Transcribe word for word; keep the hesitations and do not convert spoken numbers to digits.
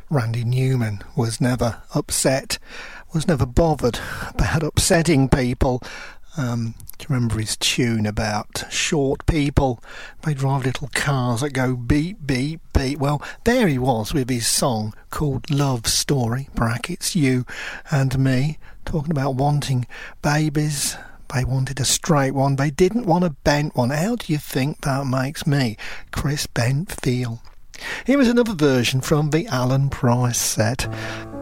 Randy Newman was never upset, was never bothered about upsetting people. Um, do you remember his tune about short people? They drive little cars that go beep, beep, beep. Well, there he was with his song called Love Story, brackets, you and me, talking about wanting babies. They wanted a straight one. They didn't want a bent one. How do you think that makes me, Chris Bent, feel? Here is another version from the Alan Price set.